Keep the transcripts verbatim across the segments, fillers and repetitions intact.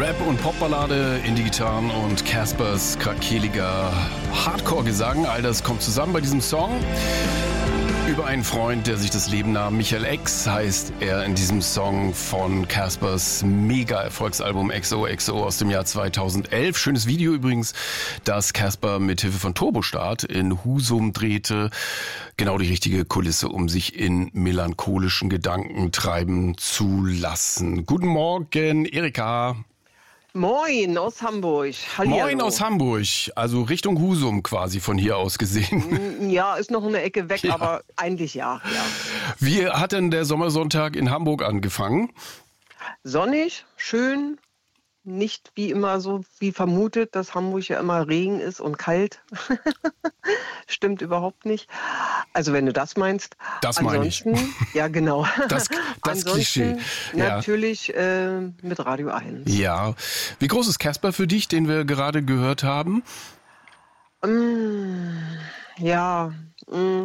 Rap und Popballade in die Gitarren und Caspers krakeliger Hardcore-Gesang. All das kommt zusammen bei diesem Song. Über einen Freund, der sich das Leben nahm. Michael X heißt er in diesem Song von Caspers Mega-Erfolgsalbum X O X O aus dem Jahr zweitausendelf. Schönes Video übrigens, das Casper mit Hilfe von Turbostart in Husum drehte. Genau die richtige Kulisse, um sich in melancholischen Gedanken treiben zu lassen. Guten Morgen, Erika. Moin aus Hamburg. Hallihallo. Moin aus Hamburg, also Richtung Husum quasi von hier aus gesehen. Ja, ist noch eine Ecke weg, ja. Aber eigentlich ja, ja. Wie hat denn der Sommersonntag in Hamburg angefangen? Sonnig, schön, nicht wie immer so wie vermutet, dass Hamburg ja immer Regen ist und kalt. Stimmt überhaupt nicht. Also wenn du das meinst. Das meine ich. Ja, genau. Das, das Klischee. Natürlich ja. äh, mit Radio eins. Ja. Wie groß ist Casper für dich, den wir gerade gehört haben? Mm, ja, mm.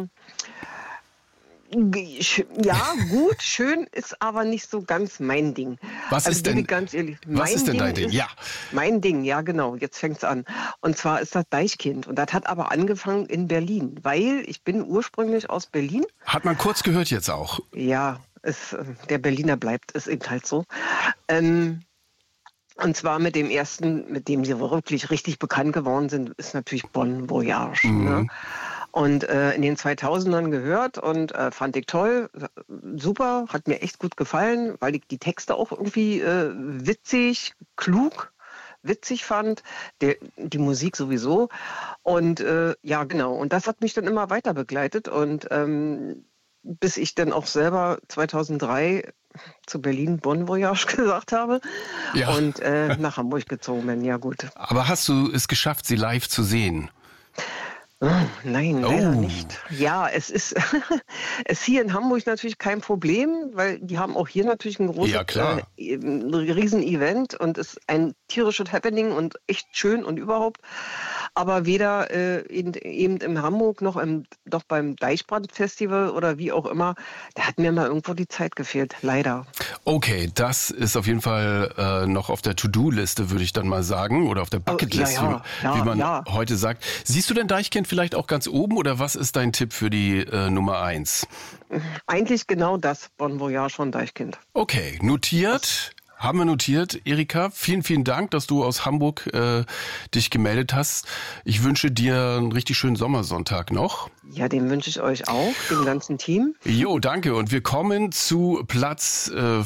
Ja, gut, schön ist aber nicht so ganz mein Ding. Was also ist denn, ganz ehrlich, was ist denn Ding dein Ding? Ist, ja. Mein Ding, ja genau, jetzt fängt's an. Und zwar ist das Deichkind. Und das hat aber angefangen in Berlin, weil ich bin ursprünglich aus Berlin. Hat man kurz gehört jetzt auch. Ja, ist, der Berliner bleibt, ist eben halt so. Ähm, Und zwar mit dem ersten, mit dem sie wirklich richtig bekannt geworden sind, ist natürlich Bon Voyage. Mhm. Ne? Und äh, in den zweitausendern gehört und äh, fand ich toll, super, hat mir echt gut gefallen, weil ich die Texte auch irgendwie äh, witzig, klug, witzig fand, der, die Musik sowieso. Und äh, ja, genau, und das hat mich dann immer weiter begleitet und ähm, bis ich dann auch selber zweitausenddrei zu Berlin Bon Voyage gesagt habe ja. und äh, nach Hamburg gezogen bin. Ja, gut. Aber hast du es geschafft, sie live zu sehen? Oh, nein, oh. leider nicht. Ja, es ist es hier in Hamburg natürlich kein Problem, weil die haben auch hier natürlich ein großes, ja, klar. Äh, ein Riesen-Event und es ist ein tierisches Happening und echt schön und überhaupt. Aber weder äh, in, eben in Hamburg noch, im, noch beim Deichbrand-Festival oder wie auch immer, da hat mir mal irgendwo die Zeit gefehlt, leider. Okay, das ist auf jeden Fall äh, noch auf der To-Do-Liste, würde ich dann mal sagen, oder auf der Bucketlist, oh, ja, ja, wie, ja, wie man ja. heute sagt. Siehst du denn Deichkind vielleicht auch ganz oben oder was ist dein Tipp für die äh, Nummer eins? Eigentlich genau das, Bon Voyage von Deichkind. Okay, notiert. Was? Haben wir notiert. Erika, vielen, vielen Dank, dass du aus Hamburg äh, dich gemeldet hast. Ich wünsche dir einen richtig schönen Sommersonntag noch. Ja, den wünsche ich euch auch, dem ganzen Team. Jo, danke. Und wir kommen zu Platz äh,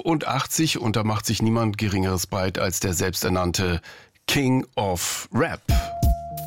fünfundachtzig und da macht sich niemand Geringeres breit als der selbsternannte King of Rap.